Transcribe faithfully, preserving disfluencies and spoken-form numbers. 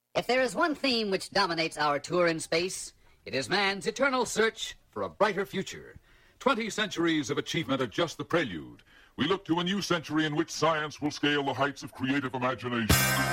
If there is one theme which dominates our tour in space, it is man's eternal search for a brighter future. Twenty centuries of achievement are just the prelude. We look to a new century in which science will scale the heights of creative imagination.